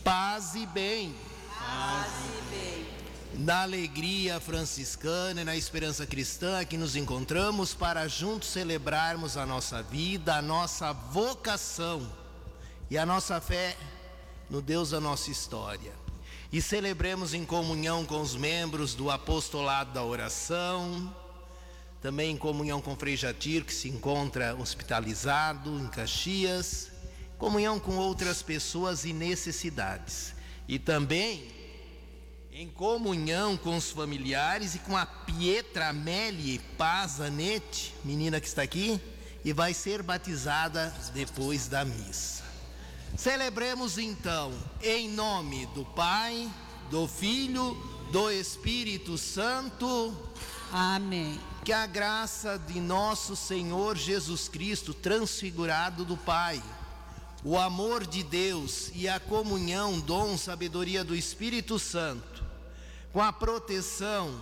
Paz e bem. Paz e bem. Na alegria franciscana e na esperança cristã que nos encontramos para juntos celebrarmos a nossa vida, a nossa vocação e a nossa fé no Deus da nossa história. E celebremos em comunhão com os membros do apostolado da oração, também em comunhão com o Frei Jatir, que se encontra hospitalizado em Caxias, comunhão com outras pessoas e necessidades. E também em comunhão com os familiares e com a Pietra Amélie Pazanete, menina que está aqui, e vai ser batizada depois da missa. Celebremos então, em nome do Pai, do Filho, do Espírito Santo. Amém. Que a graça de nosso Senhor Jesus Cristo, transfigurado do Pai, o amor de Deus e a comunhão, dom, sabedoria do Espírito Santo, com a proteção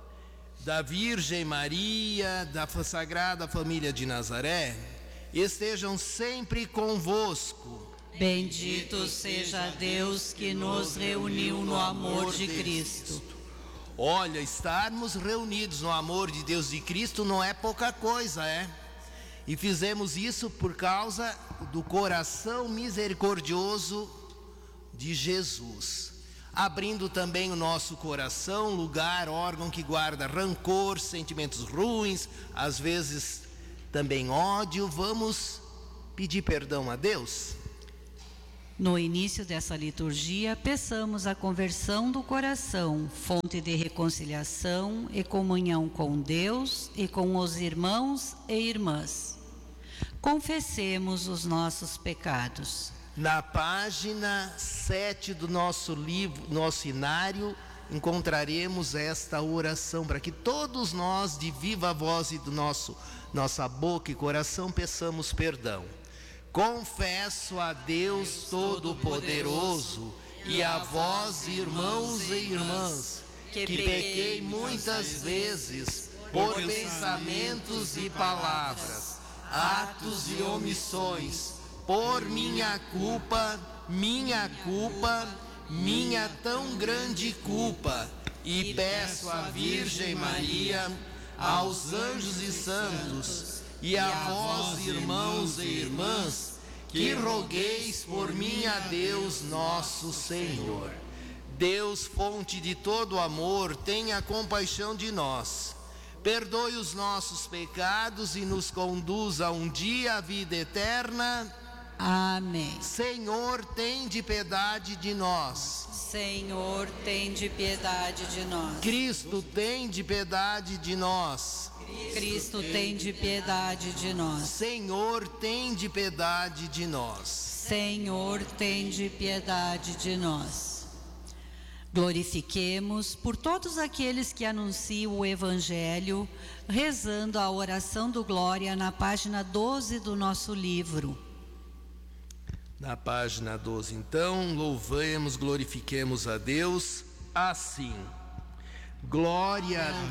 da Virgem Maria, da Sagrada Família de Nazaré, estejam sempre convosco. Bendito seja Deus que nos reuniu no amor de Cristo. Olha, estarmos reunidos no amor de Deus de Cristo não é pouca coisa, é? E fizemos isso por causa do coração misericordioso de Jesus, abrindo também o nosso coração, lugar, órgão que guarda rancor, sentimentos ruins, às vezes também ódio. Vamos pedir perdão a Deus? No início dessa liturgia, peçamos a conversão do coração, fonte de reconciliação e comunhão com Deus e com os irmãos e irmãs. Confessemos os nossos pecados. Na página 7 do nosso livro, nosso inário, encontraremos esta oração para que todos nós, de viva voz e do nossa boca e coração, peçamos perdão. Confesso a Deus Todo-Poderoso e a vós, irmãos e irmãs, que pequei muitas vezes por pensamentos e palavras, atos e omissões, por minha culpa, minha tão grande culpa, e peço à Virgem Maria, aos anjos e santos, e a vós, irmãos e irmãs, que rogueis por mim a Deus nosso Senhor. Deus, fonte de todo amor, tenha compaixão de nós, perdoe os nossos pecados e nos conduza um dia à vida eterna. Amém. Senhor, tende piedade de nós. Senhor, tende piedade de nós. Cristo, tende piedade de nós. Cristo, tende piedade de nós. Senhor, tende piedade de nós. Senhor, tende piedade de nós. Glorifiquemos por todos aqueles que anunciam o Evangelho, rezando a oração do Glória na página 12 do nosso livro. Na página 12, então, louvemos, glorifiquemos a Deus assim. Glória a Deus.